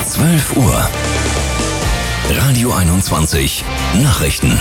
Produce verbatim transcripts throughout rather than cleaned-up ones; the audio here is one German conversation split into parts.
zwölf Uhr. Radio einundzwanzig Nachrichten.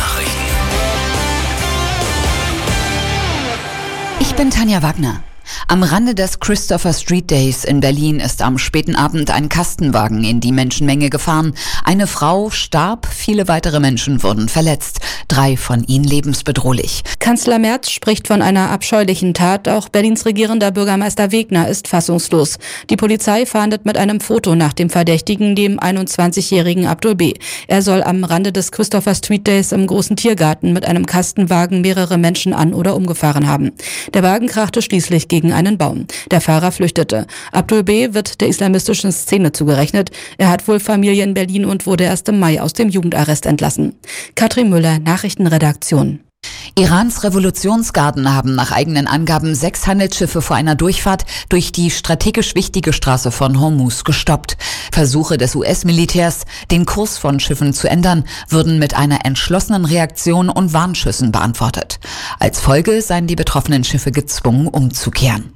Ich bin Tanja Wagner. Am Rande des Christopher Street Days in Berlin ist am späten Abend ein Kastenwagen in die Menschenmenge gefahren. Eine Frau starb, viele weitere Menschen wurden verletzt. Drei von ihnen lebensbedrohlich. Kanzler Merz spricht von einer abscheulichen Tat. Auch Berlins regierender Bürgermeister Wegner ist fassungslos. Die Polizei fahndet mit einem Foto nach dem Verdächtigen, dem einundzwanzigjährigen Abdul B. Er soll am Rande des Christopher Street Days im großen Tiergarten mit einem Kastenwagen mehrere Menschen an- oder umgefahren haben. Der Wagen krachte schließlich gegen einen Baum. Der Fahrer flüchtete. Abdul B. wird der islamistischen Szene zugerechnet. Er hat wohl Familie in Berlin und wurde erst im Mai aus dem Jugendarrest entlassen. Katrin Müller, Nachrichtenredaktion. Irans Revolutionsgarden haben nach eigenen Angaben sechs Handelsschiffe vor einer Durchfahrt durch die strategisch wichtige Straße von Hormuz gestoppt. Versuche des U S-Militärs, den Kurs von Schiffen zu ändern, würden mit einer entschlossenen Reaktion und Warnschüssen beantwortet. Als Folge seien die betroffenen Schiffe gezwungen, umzukehren.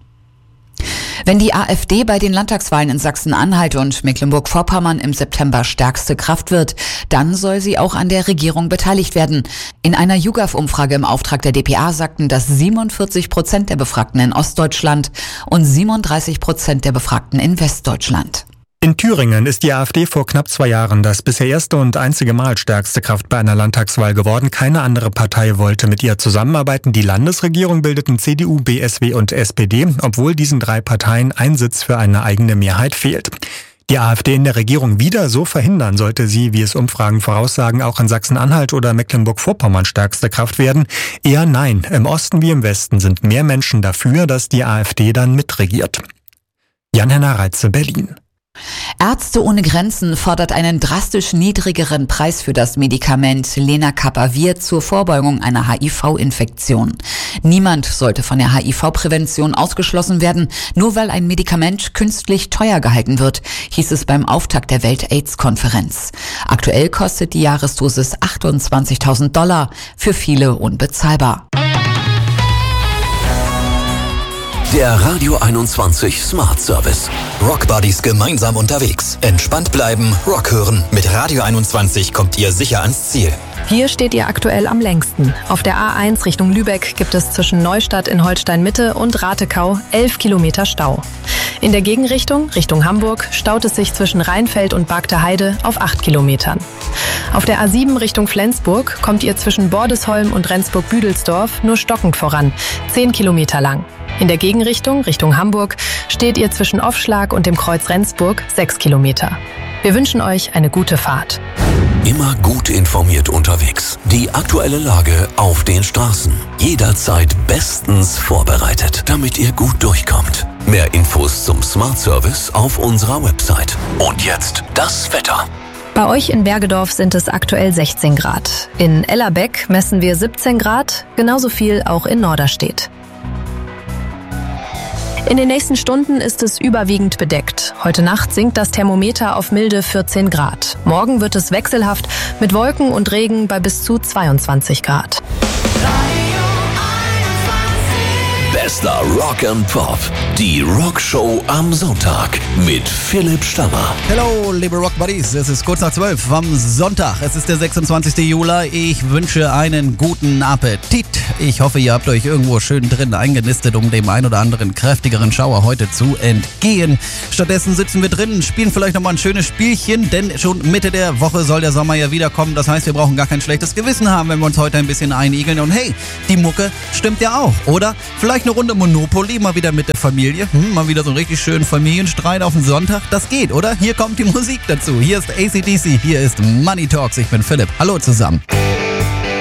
Wenn die AfD bei den Landtagswahlen in Sachsen-Anhalt und Mecklenburg-Vorpommern im September stärkste Kraft wird, dann soll sie auch an der Regierung beteiligt werden. In einer YouGov-Umfrage im Auftrag der D P A sagten das siebenundvierzig Prozent der Befragten in Ostdeutschland und siebenunddreißig Prozent der Befragten in Westdeutschland. In Thüringen ist die AfD vor knapp zwei Jahren das bisher erste und einzige Mal stärkste Kraft bei einer Landtagswahl geworden. Keine andere Partei wollte mit ihr zusammenarbeiten. Die Landesregierung bildeten C D U, B S W und S P D, obwohl diesen drei Parteien ein Sitz für eine eigene Mehrheit fehlt. Die AfD in der Regierung wieder so verhindern, sollte sie, wie es Umfragen voraussagen, auch in Sachsen-Anhalt oder Mecklenburg-Vorpommern stärkste Kraft werden? Eher nein. Im Osten wie im Westen sind mehr Menschen dafür, dass die AfD dann mitregiert. Jan-Henner Reitze, Berlin. Ärzte ohne Grenzen fordert einen drastisch niedrigeren Preis für das Medikament Lenacapavir zur Vorbeugung einer H I V-Infektion. Niemand sollte von der H I V-Prävention ausgeschlossen werden, nur weil ein Medikament künstlich teuer gehalten wird, hieß es beim Auftakt der Welt-AIDS-Konferenz. Aktuell kostet die Jahresdosis achtundzwanzigtausend Dollar, für viele unbezahlbar. Der Radio einundzwanzig Smart Service. Rock Buddies gemeinsam unterwegs. Entspannt bleiben, Rock hören. Mit Radio einundzwanzig kommt ihr sicher ans Ziel. Hier steht ihr aktuell am längsten. Auf der A eins Richtung Lübeck gibt es zwischen Neustadt in Holstein-Mitte und Ratekau elf Kilometer Stau. In der Gegenrichtung, Richtung Hamburg, staut es sich zwischen Rheinfeld und Bagter Heide auf acht Kilometern. Auf der A sieben Richtung Flensburg kommt ihr zwischen Bordesholm und Rendsburg-Büdelsdorf nur stockend voran, zehn Kilometer lang. In der Gegenrichtung, Richtung Hamburg, steht ihr zwischen Offschlag und dem Kreuz Rendsburg sechs Kilometer. Wir wünschen euch eine gute Fahrt. Immer gut informiert unterwegs. Die aktuelle Lage auf den Straßen. Jederzeit bestens vorbereitet, damit ihr gut durchkommt. Mehr Infos zum Smart Service auf unserer Website. Und jetzt das Wetter. Bei euch in Bergedorf sind es aktuell sechzehn Grad. In Ellerbeck messen wir siebzehn Grad, genauso viel auch in Norderstedt. In den nächsten Stunden ist es überwiegend bedeckt. Heute Nacht sinkt das Thermometer auf milde vierzehn Grad. Morgen wird es wechselhaft mit Wolken und Regen bei bis zu zweiundzwanzig Grad. Bester Rock and Pop. Die Rockshow am Sonntag mit Philipp Stammer. Hallo, liebe Rock Buddies. Es ist kurz nach zwölf am Sonntag. Es ist der sechsundzwanzigste Juli. Ich wünsche einen guten Appetit. Ich hoffe, ihr habt euch irgendwo schön drin eingenistet, um dem ein oder anderen kräftigeren Schauer heute zu entgehen. Stattdessen sitzen wir drin, spielen vielleicht nochmal ein schönes Spielchen, denn schon Mitte der Woche soll der Sommer ja wiederkommen. Das heißt, wir brauchen gar kein schlechtes Gewissen haben, wenn wir uns heute ein bisschen einigeln. Und hey, die Mucke stimmt ja auch, oder? Vielleicht eine Runde Monopoly, mal wieder mit der Familie. Hm, mal wieder so einen richtig schönen Familienstreit auf den Sonntag. Das geht, oder? Hier kommt die Musik dazu. Hier ist A C D C, hier ist Money Talks. Ich bin Philipp. Hallo zusammen.